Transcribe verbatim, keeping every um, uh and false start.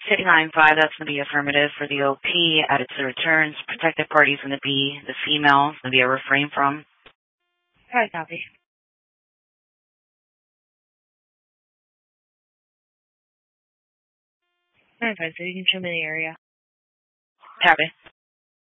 City line five, that's going to be affirmative for the O P. Added to the returns. Protected party is going to be the female. It's going to be a refrain from. Hi, copy. nine five, so you can show me the area. Copy.